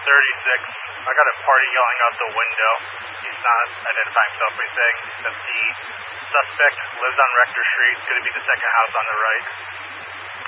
36. I got a party yelling out the window. He's not identifying himself, but he's saying that the suspect lives on Rector Street. It's going to be the second house on the right.